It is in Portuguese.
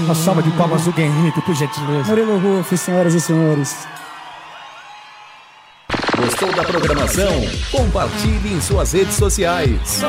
Uma salva de palmas do Henrique, por gentileza. Murilo Rufo, senhoras e senhores. Gostou da programação? Compartilhe em suas redes sociais.